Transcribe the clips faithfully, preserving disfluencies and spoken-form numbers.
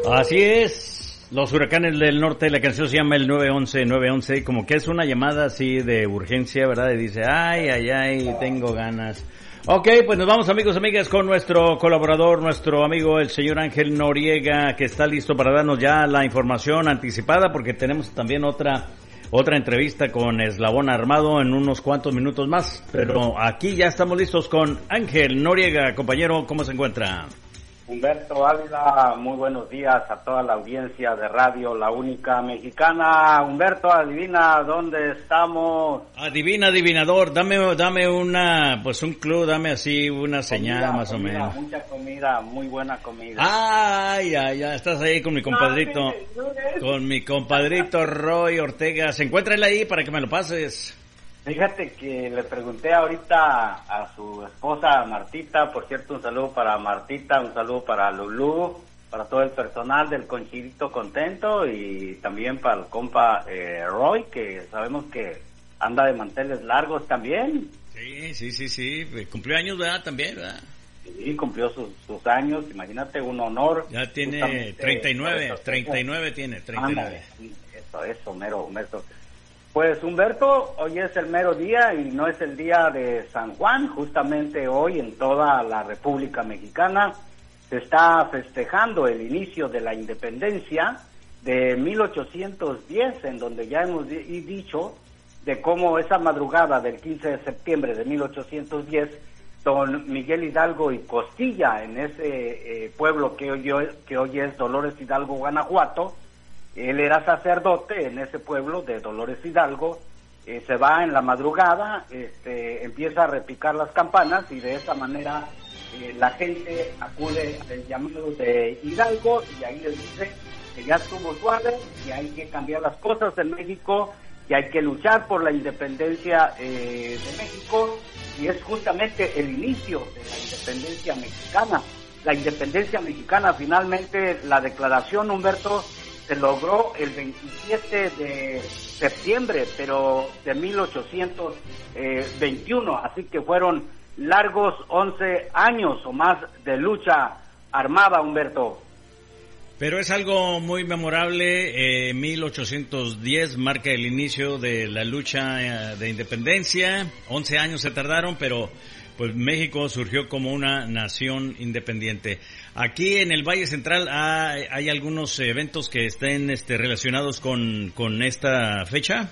Así es, los huracanes del norte, la canción se llama el nueve once, nueve once, como que es una llamada así de urgencia, ¿verdad? Y dice, ay, ay, ay, tengo ganas. Ok, pues nos vamos, amigos, amigas, con nuestro colaborador, nuestro amigo, el señor Ángel Noriega, que está listo para darnos ya la información anticipada, porque tenemos también otra otra entrevista con Eslabón Armado en unos cuantos minutos más. Pero aquí ya estamos listos con Ángel Noriega. Compañero, ¿cómo se encuentra? Humberto Ávila, muy buenos días a toda la audiencia de Radio La Única Mexicana. Humberto, adivina dónde estamos. Adivina, adivinador, dame dame una, pues un clue, dame así una señal comida, más comida, o menos. Mucha comida, muy buena comida. Ay, ay, ya estás ahí con mi compadrito, con mi compadrito Roy Ortega. ¿Se encuentra él ahí para que me lo pases? Fíjate que le pregunté ahorita a su esposa Martita, por cierto, un saludo para Martita, un saludo para Lulú, para todo el personal del Conchidito Contento y también para el compa eh, Roy, que sabemos que anda de manteles largos también. Sí, sí, sí, sí, cumplió años, ¿verdad? También, ¿verdad? Sí, cumplió sus, sus años, imagínate, un honor. Ya tiene treinta y nueve, treinta y nueve tiene, treinta y nueve. Sí, eso, eso, mero, mero. Pues Humberto, hoy es el mero día y no es el día de San Juan, justamente hoy en toda la República Mexicana se está festejando el inicio de la independencia de mil ochocientos diez, en donde ya hemos dicho de cómo esa madrugada del quince de septiembre de mil ochocientos diez, don Miguel Hidalgo y Costilla, en ese eh, pueblo que hoy, que hoy es Dolores Hidalgo, Guanajuato. Él era sacerdote en ese pueblo de Dolores Hidalgo, eh, se va en la madrugada, este, empieza a repicar las campanas y de esa manera eh, la gente acude al llamado de Hidalgo y ahí les dice que ya estuvo suave, que hay que cambiar las cosas en México, que hay que luchar por la independencia eh, de México, y es justamente el inicio de la independencia mexicana. La independencia mexicana, finalmente, la declaración, Humberto, se logró el veintisiete de septiembre, pero de mil ochocientos veintiuno, así que fueron largos once años o más de lucha armada, Humberto. Pero es algo muy memorable, eh, mil ochocientos diez marca el inicio de la lucha eh, de independencia, once años se tardaron, pero pues México surgió como una nación independiente. Aquí en el Valle Central hay, hay algunos eventos que estén este, relacionados con, con esta fecha.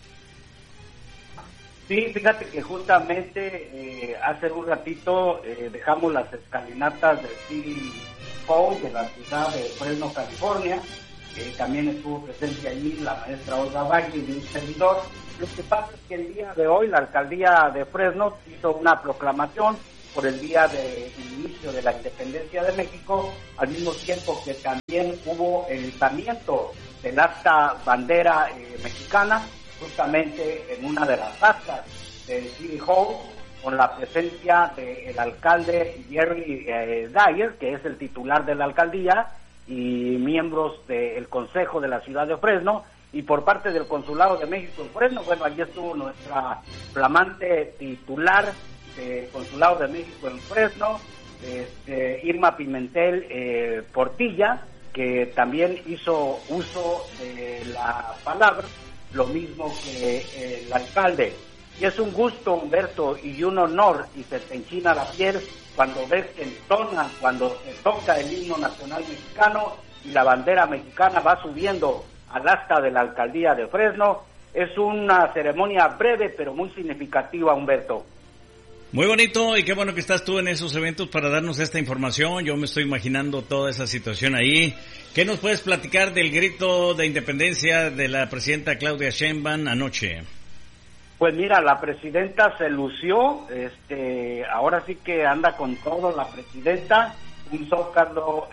Sí, fíjate que justamente eh, hace un ratito eh, dejamos las escalinatas del City Hall de la ciudad de Fresno, California. Eh, también estuvo presente allí la maestra Olga Valle y un servidor. Lo que pasa es que el día de hoy la alcaldía de Fresno hizo una proclamación por el día de inicio de la independencia de México, al mismo tiempo que también hubo el izamiento del asta bandera eh, mexicana, justamente en una de las astas del City Hall, con la presencia del alcalde Jerry eh, Dyer, que es el titular de la alcaldía, y miembros del Consejo de la ciudad de Fresno, y por parte del Consulado de México en Fresno. Bueno, allí estuvo nuestra flamante titular del Consulado de México en Fresno, este, Irma Pimentel eh, Portilla, que también hizo uso de la palabra, lo mismo que eh, el alcalde. Y es un gusto, Humberto, y un honor, y se te enchina la piel cuando ves que entonan, cuando se toca el himno nacional mexicano y la bandera mexicana va subiendo al asta de la alcaldía de Fresno. Es una ceremonia breve pero muy significativa, Humberto. Muy bonito, y qué bueno que estás tú en esos eventos para darnos esta información. Yo me estoy imaginando toda esa situación ahí. ¿Qué nos puedes platicar del grito de independencia de la presidenta Claudia Sheinbaum anoche? Pues mira, la presidenta se lució, este, ahora sí que anda con todo la presidenta, un zócalo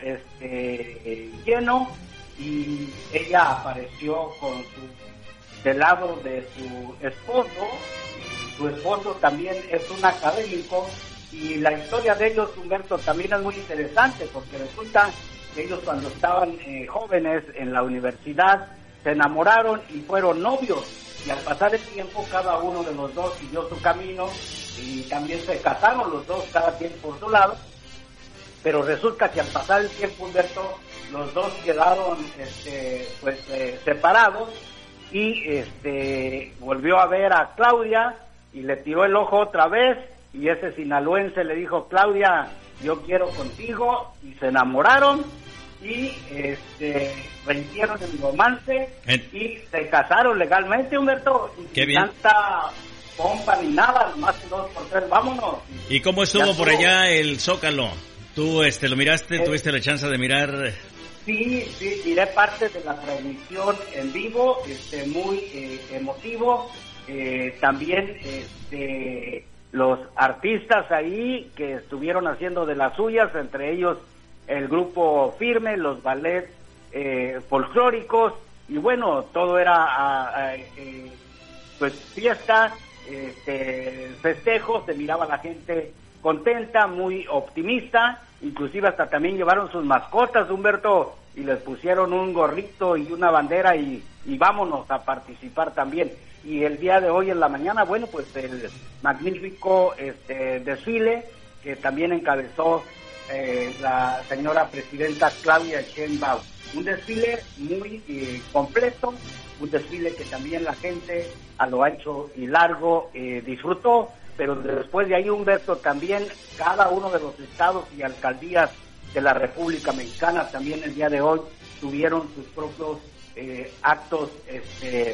este, lleno, y ella apareció con su, del lado de su esposo. Su esposo también es un académico, y la historia de ellos, Humberto, también es muy interesante, porque resulta que ellos cuando estaban eh, jóvenes en la universidad se enamoraron y fueron novios, y al pasar el tiempo cada uno de los dos siguió su camino y también se casaron los dos, cada quien por su lado. pero resulta que al pasar el tiempo, Humberto, los dos quedaron este, pues eh, separados y este volvió a ver a Claudia y le tiró el ojo otra vez y ese sinaloense le dijo, Claudia, yo quiero contigo, y se enamoraron y este vencieron el romance ¿Eh? y se casaron legalmente, Humberto, y Qué bien. tanta pompa ni nada, más que dos por tres, vámonos. ¿Y cómo estuvo por allá el Zócalo? ¿Tú este lo miraste? Eh, ¿Tuviste la chance de mirar? Sí, sí, miré parte de la transmisión en vivo, este muy eh, emotivo, eh, también este los artistas ahí que estuvieron haciendo de las suyas, entre ellos el grupo Firme, los ballets eh, folclóricos, y bueno, todo era a, a, eh, pues fiesta, este, festejos, se miraba la gente contenta, muy optimista, inclusive hasta también llevaron sus mascotas, Humberto, y les pusieron un gorrito y una bandera y, y vámonos a participar también. Y el día de hoy en la mañana, bueno, pues el magnífico este desfile que también encabezó eh, la señora presidenta Claudia Sheinbaum. Un desfile muy eh, completo, un desfile que también la gente a lo ancho y largo eh, disfrutó, pero después de ahí, Humberto, también cada uno de los estados y alcaldías de la República Mexicana también el día de hoy tuvieron sus propios eh, actos este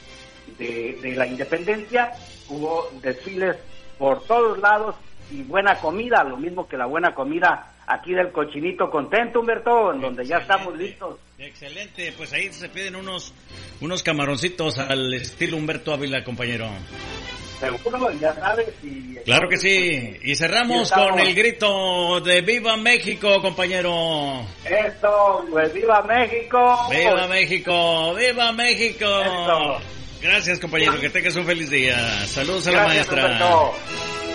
De, de la independencia, hubo desfiles por todos lados y buena comida, lo mismo que la buena comida aquí del Cochinito Contento, Humberto, en donde excelente, ya estamos listos. Excelente, pues ahí se piden unos unos camaroncitos al estilo Humberto Ávila, compañero. Seguro, ya sabes. Y claro que sí, y cerramos con el grito de ¡Viva México, compañero! Eso, pues ¡Viva México! ¡Viva México! ¡Viva México! Eso. Gracias, compañero, que tengas un feliz día. Saludos a Gracias, la maestra. Humberto.